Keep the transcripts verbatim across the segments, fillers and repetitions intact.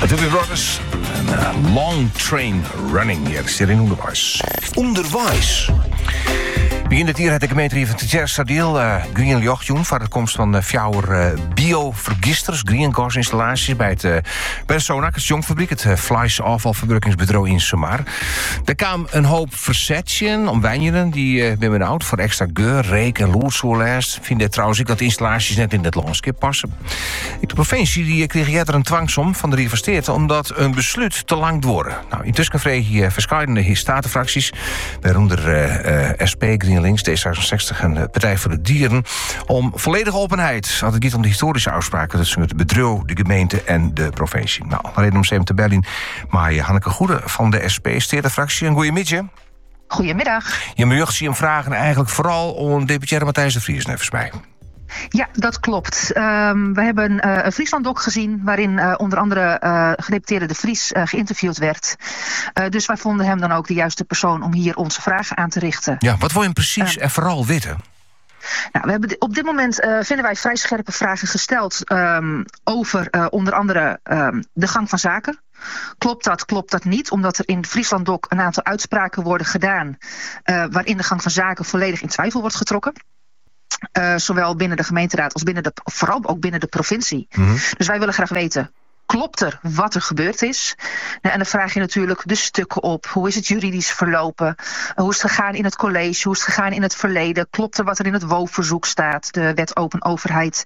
Doobie Brothers. Een uh, long train running. Hier is er in onderwijs. Onderwijs. Begin het hier het de gemeente van Tjersadeel, uh, Green Ljochtjoen, voor de komst van uh, fjouwer uh, biovergisters, green gas installaties bij het uh, bij de Sonac, het jongfabriek, het uh, Fleisch afvalverwerkingsbedrijf in Samar. Er kwam een hoop verzetje om wijnjeren die uh, ben benauwd voor extra geur, reek en loersoorlijst. Vinden trouwens ik dat de installaties net in het landschap passen. De provincie die kreeg eerder een dwangsom van de Universiteit omdat een besluit te lang duurde. Nou, intussen kreeg je verschillende statenfracties, waaronder uh, uh, S P, GreenLinks, D zesenzestig en Partij voor de Dieren, om volledige openheid als het gaat om de historische afspraken tussen het bedrijf, de gemeente en de provincie. Nou, reden om zeven te bellen, maar Hanneke Goede van de S P-stedenfractie. Een goeiemiddag. Goedemiddag. Je mag zien vragen eigenlijk vooral om deputaire Matthijs de Vries, nevens mij. Ja, dat klopt. Um, we hebben uh, een Friesland-doc gezien waarin uh, onder andere uh, gedeputeerde De Vries uh, geïnterviewd werd. Uh, dus wij vonden hem dan ook de juiste persoon om hier onze vragen aan te richten. Ja, wat wil je precies uh, en vooral weten? Nou, we hebben op dit moment uh, vinden wij vrij scherpe vragen gesteld um, over uh, onder andere um, de gang van zaken. Klopt dat, klopt dat niet? Omdat er in Friesland-doc een aantal uitspraken worden gedaan uh, waarin de gang van zaken volledig in twijfel wordt getrokken. Uh, zowel binnen de gemeenteraad als binnen de, vooral ook binnen de provincie. Mm-hmm. Dus wij willen graag weten, klopt er wat er gebeurd is? Nou, en dan vraag je natuurlijk de stukken op. Hoe is het juridisch verlopen? Uh, hoe is het gegaan in het college? Hoe is het gegaan in het verleden? Klopt er wat er in het W O V-verzoek staat? De wet open overheid.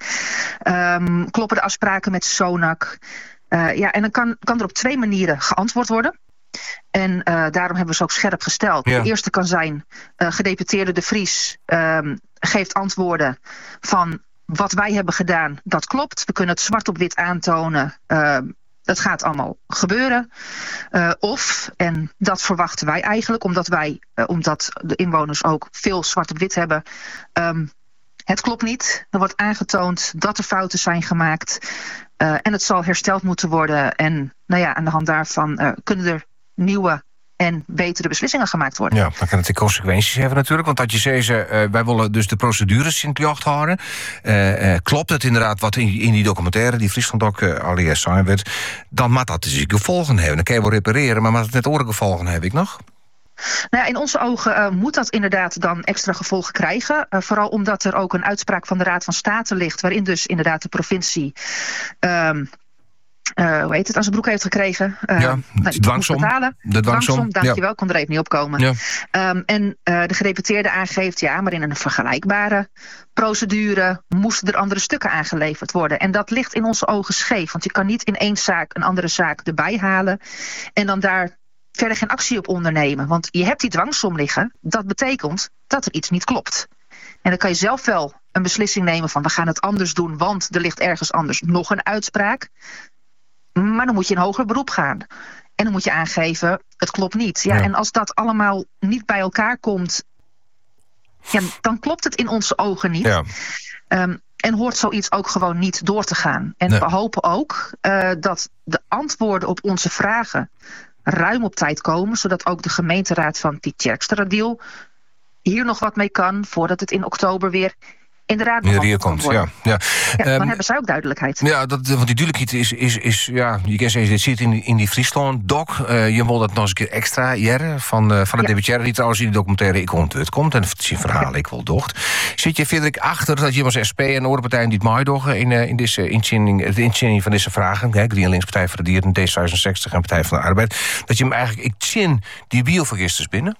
Um, kloppen de afspraken met Sonac? Uh, ja, en dan kan, kan er op twee manieren geantwoord worden. En uh, daarom hebben we ze ook scherp gesteld. Ja. De eerste kan zijn, uh, gedeputeerde De Vries um, geeft antwoorden van wat wij hebben gedaan, dat klopt. We kunnen het zwart op wit aantonen. Uh, dat gaat allemaal gebeuren. Uh, of, en dat verwachten wij eigenlijk, omdat wij, uh, omdat de inwoners ook veel zwart op wit hebben. Um, het klopt niet. Er wordt aangetoond dat er fouten zijn gemaakt. Uh, en het zal hersteld moeten worden. En nou ja, aan de hand daarvan uh, kunnen er nieuwe en betere beslissingen gemaakt worden. Ja, dan kan het de consequenties hebben natuurlijk. Want dat je zei, uh, wij willen dus de procedures in het jacht houden. Uh, uh, klopt het inderdaad wat in, in die documentaire, die Friesland-doc uh, al eerst zijn werd, dan moet dat dus gevolgen hebben. Dan kan je wel repareren, maar moet het net oren gevolgen heb ik nog? Nou ja, in onze ogen uh, moet dat inderdaad dan extra gevolgen krijgen. Uh, vooral omdat er ook een uitspraak van de Raad van State ligt, waarin dus inderdaad de provincie Um, Uh, hoe heet het, aan zijn broek heeft gekregen. Uh, ja, nou, dwangsom. Betalen. De dwangsom, dwangsom dankjewel, ja. kon er even niet opkomen. Ja. Um, en uh, de gedeputeerde aangeeft, ja, maar in een vergelijkbare procedure moesten er andere stukken aangeleverd worden. En dat ligt in onze ogen scheef. Want je kan niet in één zaak een andere zaak erbij halen en dan daar verder geen actie op ondernemen. Want je hebt die dwangsom liggen. Dat betekent dat er iets niet klopt. En dan kan je zelf wel een beslissing nemen van we gaan het anders doen, want er ligt ergens anders nog een uitspraak. Maar dan moet je in hoger beroep gaan. En dan moet je aangeven, het klopt niet. Ja, ja. En als dat allemaal niet bij elkaar komt, ja, dan klopt het in onze ogen niet. Ja. Um, en hoort zoiets ook gewoon niet door te gaan. En nee. we hopen ook uh, dat de antwoorden op onze vragen ruim op tijd komen, zodat ook de gemeenteraad van Tjerksteradiel hier nog wat mee kan, voordat het in oktober weer inderdaad weer hier komt. Ja, ja. ja, dan um, hebben zij ook duidelijkheid. Ja, dat, want die duidelijkheid is, is, is ja, je kan zeggen, dit zit in, in die Friesland-doc. Uh, je wil dat nog eens een keer extra jaren van, uh, van de ja. deputaire die trouwens in de documentaire ik ontwet komt. En het verhaal ja. ik wel docht. Zit je Frederik achter dat je als S P en andere partijen die het maaidoggen in, uh, in deze inzending, de inzending van deze vragen, hè, GreenLinks, Partij voor de Dieren, D zesenzestig en Partij van de Arbeid, dat je hem eigenlijk, ik zin die biovergisters binnen?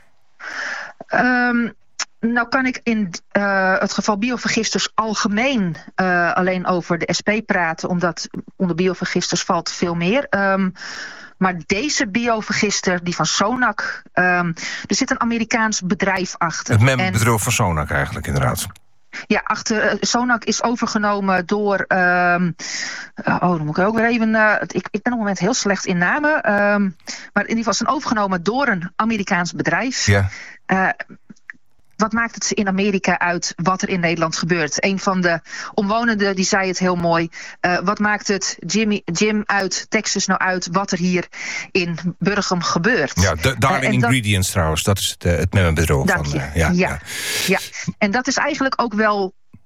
Um, Nou kan ik in uh, het geval biovergisters algemeen uh, alleen over de S P praten, omdat onder biovergisters valt veel meer. Um, maar deze biovergister, die van Sonac, um, er zit een Amerikaans bedrijf achter. Het membedrijf van Sonac eigenlijk, inderdaad. Ja, achter uh, Sonac is overgenomen door Um, uh, oh, dan moet ik ook weer even Uh, ik, ik ben op het moment heel slecht in namen. Um, maar in ieder geval zijn overgenomen door een Amerikaans bedrijf. Ja. Uh, Wat maakt het in Amerika uit wat er in Nederland gebeurt? Een van de omwonenden die zei het heel mooi. Uh, wat maakt het Jimmy, Jim uit Texas nou uit wat er hier in Burgum gebeurt? Ja, de Darling uh, Ingredients dat, trouwens. Dat is het, uh, het membedrijf. Dank van je. Uh, ja, ja, ja. ja, en dat is eigenlijk ook wel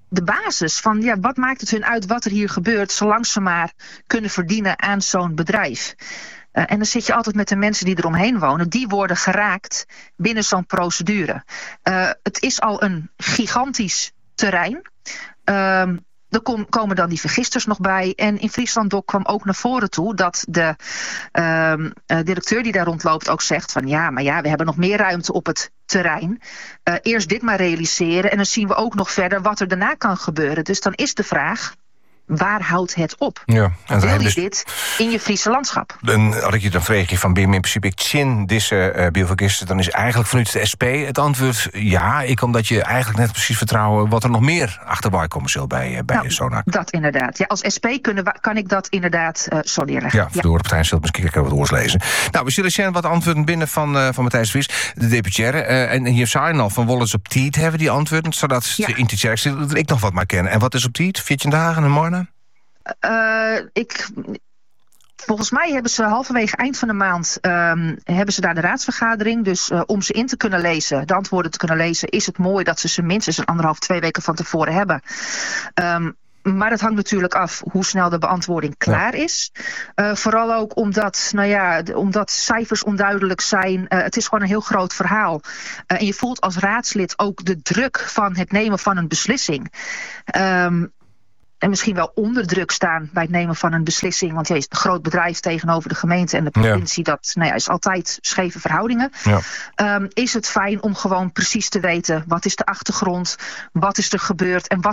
de basis van ja, wat maakt het hun uit wat er hier gebeurt, zolang ze maar kunnen verdienen aan zo'n bedrijf. Uh, en dan zit je altijd met de mensen die eromheen wonen. Die worden geraakt binnen zo'n procedure. Uh, het is al een gigantisch terrein. Uh, Er kom, komen dan die vergisters nog bij. En in Friesland Doc kwam ook naar voren toe dat de uh, uh, directeur die daar rondloopt ook zegt van ja, maar ja, we hebben nog meer ruimte op het terrein. Uh, eerst dit maar realiseren en dan zien we ook nog verder wat er daarna kan gebeuren. Dus dan is de vraag, waar houdt het op? Ja, en wil je dus dit in je Friese landschap? Dan had ik je dan vreeg je van Bim, in principe ik zin deze uh, biovergisten, dan is eigenlijk vanuit de S P het antwoord ja, ik omdat je eigenlijk net precies vertrouwen wat er nog meer achterbij komen zal bij, uh, bij nou, Sonac. Dat inderdaad. Ja, als S P kunnen we, kan ik dat inderdaad uh, zo neerleggen. Ja, voor de partij zult misschien even wat oorlezen. Nou, we zullen zien wat antwoorden binnen van, uh, van Matthijs de Vries, de deputaire. Uh, en hier zijn al van Wollens op Tiet hebben die antwoorden, zodat ja. de interchange dat ik nog wat maar ken. En wat is op Tiet? veertien dagen en morgen? Uh, ik, volgens mij hebben ze halverwege eind van de maand um, hebben ze daar de raadsvergadering. Dus uh, om ze in te kunnen lezen, de antwoorden te kunnen lezen, is het mooi dat ze ze minstens een anderhalf, twee weken van tevoren hebben. Um, Maar het hangt natuurlijk af hoe snel de beantwoording klaar is. Uh, vooral ook omdat, nou ja, de, omdat cijfers onduidelijk zijn. Uh, het is gewoon een heel groot verhaal. Uh, en je voelt als raadslid ook de druk van het nemen van een beslissing. Um, En misschien wel onder druk staan bij het nemen van een beslissing. Want je is een groot bedrijf tegenover de gemeente en de provincie. Ja. Dat nou ja, is altijd scheve verhoudingen. Ja. Um, is het fijn om gewoon precies te weten wat is de achtergrond, wat is er gebeurd en wat